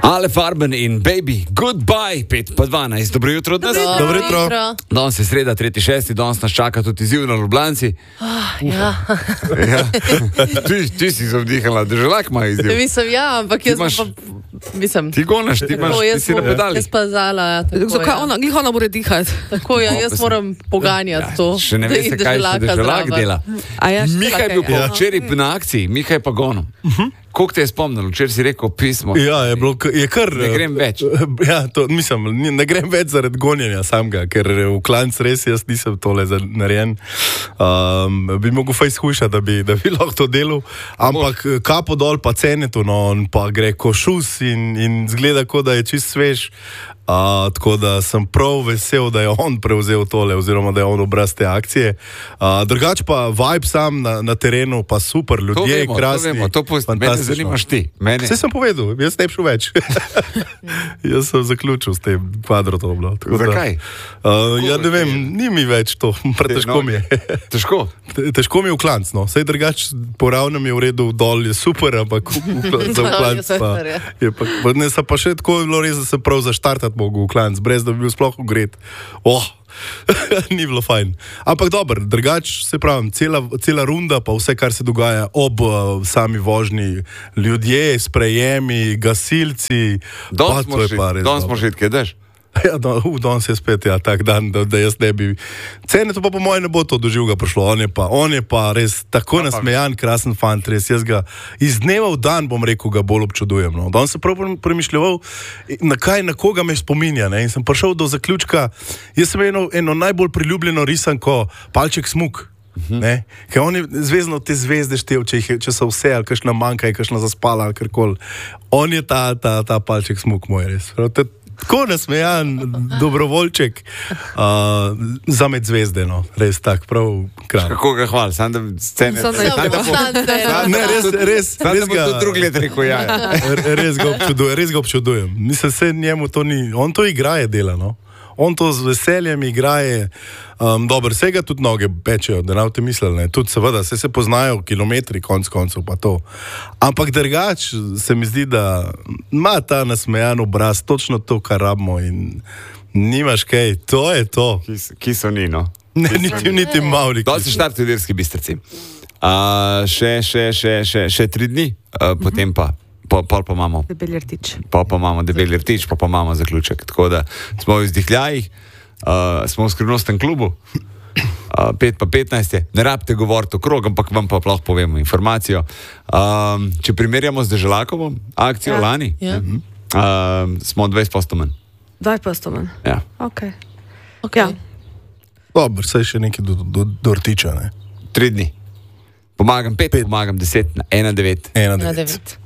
Ale Farben in Baby, goodbye, 5:12. Dobro jutro, da ste. Dobro jutro. Danes je sreda, 3.6. Danes nas čaka tudi izziv na Ljubljanci. Ja. Ti si zavdihala, državljak ima izziv. Mislim, ja, ampak jaz imaš, pa... Mislim, ti gonaš, ti si na pedali. Jaz pa zala, ja. Zakaj ona mora dihati? Tako, ja, jaz moram poganjati to. Še ne veste, kaj še državljak dela. Miha je bil pa včeraj na akciji, Miha je pa gonom. Koliko te je spomnil? Včeraj si rekel pismo. Ja, je kar... Ne grem več. Ja, mislim, ne grem več zaradi gonjenja samega, ker v klanc res jaz nisem tole narejen. Bi mogel fejs hujšati, da bi lahko to delal, ampak kapo dol pa Cenetu, no, on pa gre košus in zgleda, kot da je čist svež. Tako da sem prav vesel, da je on prevzel tole, oziroma da je on obraz te akcije. Drugač pa vibe sam na terenu, pa super, ljudje, krasni. To vemo, mene zanimaš ti. Vse sem povedal, jaz ne bi šel več. Jaz sem zaključil s tem kvadrotom. Zakaj? Ja, ne vem, ni mi več to, pretežko mi je. Težko? Težko mi je v klanc, no. Sej drugač, po ravnem je v redu, dol je super, ampak za v klanc pa je pa... Ne, sa pa še tako je bilo res, da se prav zaštartati mogo v klanc, brez da bi bil sploh ugret. Ni bilo fajn. Ampak dobro, drugač se pravim, cela runda, pa vse, kar se dogaja ob sami vožnji, ljudje, sprejemi, gasilci. Danes smo še kaj daš? Ja, danes je spet tak dan, da jaz ne bi... Cenetu pa po moje ne bo to doživega prišlo. On je pa res tako nasmejan, krasen fant, res. Jaz ga iz dneva v dan, bom rekel, ga bolj občudujem. No. Danes sem prav premišljeval, na koga me spominja. Ne? In sem prišel do zaključka, jaz sem eno najbolj priljubljeno risanko, Palček Smuk. Ker on je zvezno te zvezde štev, če so vse, ali kakšna manjka, ali kakšna zaspala, ali karkoli. On je ta Palček Smuk moj, res. Tako nasmejan, dobrovoljček za med zvezde, no. Res tak, prav kraj. Kako ga hvala, sam da scene... Ne, res ga... Sam da bo to drug let rekel, ja. Res ga občudujem. Mislim, se njemu to ni... On to igraje dela, no. On to z veseljem igraje. Dobro, vsega tudi noge pečejo, da ne boste mislili, ne. Tudi seveda, se poznajo kilometri, konc koncev pa to. Ampak drugač se mi zdi, da ima ta nasmejan obraz, točno to, kar rabimo in nimaš kaj, to je to. Ki so ni, no. Ne, niti mavli. Da si štartil v Irski Bistrici. Še 3 dni, potem pa. Pol pa imamo Debeli rtič. Pa imamo Debeli rtič, pa imamo zaključek. Tako da smo v izdihljajih, smo v skrivnostnem klubu, 5:15 je. Ne rabite govoriti okrog, ampak vam pa lahko povemo informacijo. Če primerjamo z Deželakovom akcijo lani, smo 20% manj. 20% manj? Ja. Ok. Ja. Dobro, saj še nekaj do rtiča, ne? 3 dni. Pomagam 5, pomagam 10 na 1,9. 1,9.